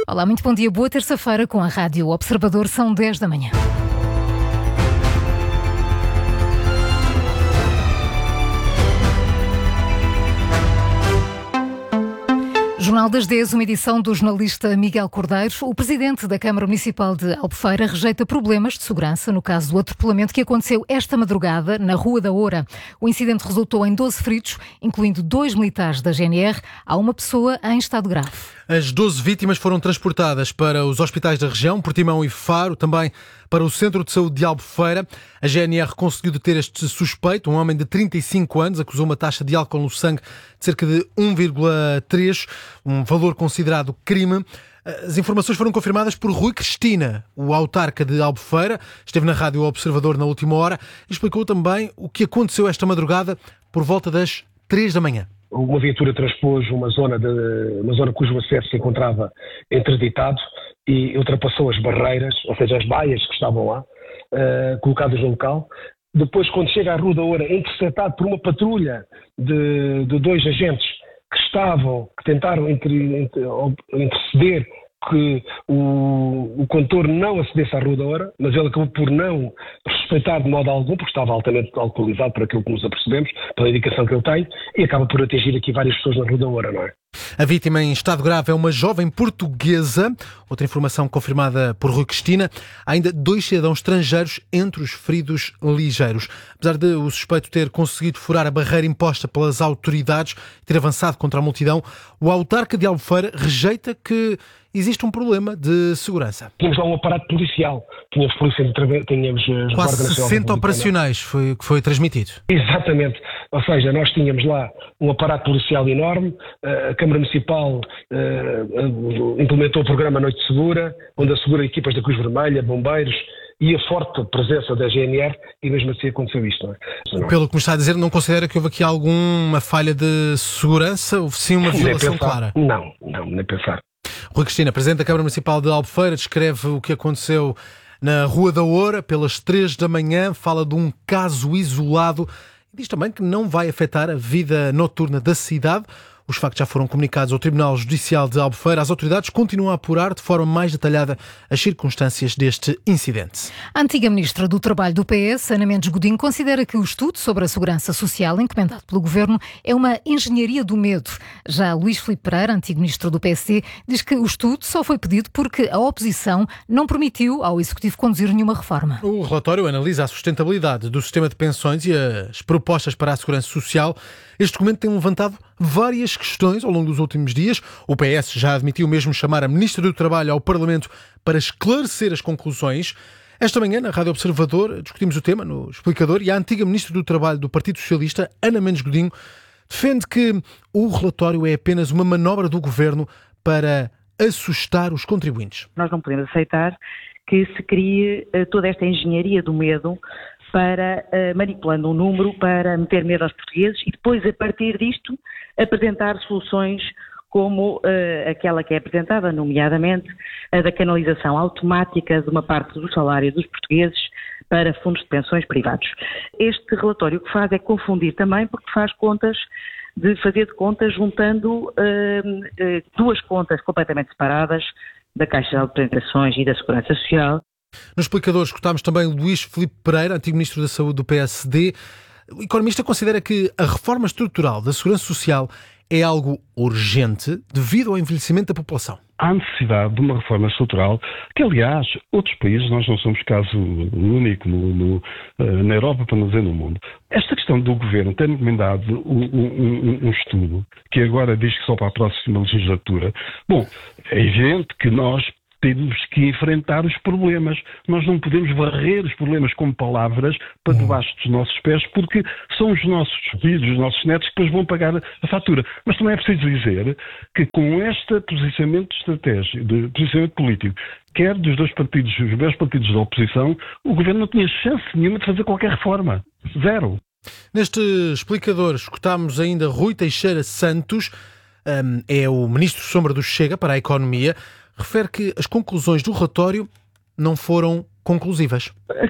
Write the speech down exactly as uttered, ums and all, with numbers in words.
Olá, muito bom dia. Boa terça-feira com a Rádio Observador. São dez da manhã. Jornal das dez, uma edição do jornalista Miguel Cordeiro. O presidente da Câmara Municipal de Albufeira rejeita problemas de segurança no caso do atropelamento que aconteceu esta madrugada na Rua da Oura. O incidente resultou em doze feridos, incluindo dois militares da G N R. Há uma pessoa em estado grave. As doze vítimas foram transportadas para os hospitais da região, Portimão e Faro, também para o Centro de Saúde de Albufeira. A G N R conseguiu deter este suspeito, um homem de trinta e cinco anos, acusou uma taxa de álcool no sangue de cerca de um vírgula três, um valor considerado crime. As informações foram confirmadas por Rui Cristina, o autarca de Albufeira. Esteve na Rádio Observador na última hora e explicou também o que aconteceu esta madrugada por volta das três da manhã. Uma viatura transpôs uma zona, de, uma zona cujo acesso se encontrava interditado e ultrapassou as barreiras, ou seja, as baias que estavam lá, uh, colocadas no local. Depois, quando chega à Rua da Oura, é interceptado por uma patrulha de, de dois agentes que estavam, que tentaram inter, inter, interceder que o, o condutor não acedesse à Rua da Oura, mas ele acabou por não respeitar de modo algum, porque estava altamente alcoolizado, por aquilo que nos apercebemos, pela indicação que ele tem, e acaba por atingir aqui várias pessoas na Rua da Oura, não é? A vítima em estado grave é uma jovem portuguesa. Outra informação confirmada por Rui Cristina. Há ainda dois cidadãos estrangeiros entre os feridos ligeiros. Apesar de o suspeito ter conseguido furar a barreira imposta pelas autoridades e ter avançado contra a multidão, o autarca de Albufeira rejeita que existe um problema de segurança. Tínhamos lá um aparato policial. Tínhamos polícia de tínhamos as Quase sessenta operacionais foi, que foi transmitido. Exatamente. Ou seja, nós tínhamos lá um aparato policial enorme. A Câmara Municipal uh, implementou o programa Noite Segura, onde assegura equipas da Cruz Vermelha, bombeiros e a forte presença da G N R, e mesmo assim aconteceu isto. Não é? Pelo que me está a dizer, não considera que houve aqui alguma falha de segurança? Houve sim uma violação clara? Não, não, nem pensar. Rui Cristina, presidente da Câmara Municipal de Albufeira, descreve o que aconteceu na Rua da Oura pelas três da manhã, fala de um caso isolado e diz também que não vai afetar a vida noturna da cidade. Os factos já foram comunicados ao Tribunal Judicial de Albufeira. As autoridades continuam a apurar de forma mais detalhada as circunstâncias deste incidente. A antiga ministra do Trabalho do P S, Ana Mendes Godinho, considera que o estudo sobre a segurança social encomendado pelo Governo é uma engenharia do medo. Já Luís Filipe Pereira, antigo ministro do P S D, diz que o estudo só foi pedido porque a oposição não permitiu ao Executivo conduzir nenhuma reforma. O relatório analisa a sustentabilidade do sistema de pensões e as propostas para a segurança social. Este documento tem levantado várias questões ao longo dos últimos dias. O P S já admitiu mesmo chamar a Ministra do Trabalho ao Parlamento para esclarecer as conclusões. Esta manhã, na Rádio Observador, discutimos o tema no Explicador e a antiga Ministra do Trabalho do Partido Socialista, Ana Mendes Godinho, defende que o relatório é apenas uma manobra do Governo para assustar os contribuintes. Nós não podemos aceitar que se crie uh, toda esta engenharia do medo para, uh, manipulando um número, para meter medo aos portugueses e depois, a partir disto, apresentar soluções como uh, aquela que é apresentada, nomeadamente a da canalização automática de uma parte do salário dos portugueses para fundos de pensões privados. Este relatório o que faz é confundir também, porque faz contas, de fazer de contas juntando uh, uh, duas contas completamente separadas, da Caixa de Apresentações e da Segurança Social. No Explicador escutámos também Luís Filipe Pereira, antigo Ministro da Saúde do P S D. O economista considera que a reforma estrutural da Segurança Social é algo urgente devido ao envelhecimento da população. Há necessidade de uma reforma estrutural que, aliás, outros países, nós não somos caso único no, no, na Europa, para não dizer no mundo. Esta questão do Governo ter encomendado um, um, um estudo, que agora diz que só para a próxima legislatura, bom, é evidente que nós temos que enfrentar os problemas. Nós não podemos varrer os problemas com palavras para debaixo dos nossos pés, porque são os nossos filhos, os nossos netos que depois vão pagar a fatura. Mas também é preciso dizer que com este posicionamento de estratégia, de posicionamento político, quer dos dois partidos, os dois partidos da oposição, o Governo não tinha chance nenhuma de fazer qualquer reforma. Zero. Neste Explicador escutámos ainda Rui Teixeira Santos, um, é o Ministro Sombra do Chega para a Economia. Refere que as conclusões do relatório não foram conclusivas.